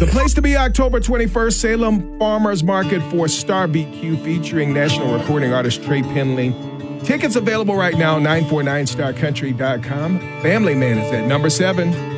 The place to be October 21st, Salem Farmers Market for Star BQ featuring national recording artist Trey Penley. Tickets available right now, 949starcountry.com. Family Man is at number 7.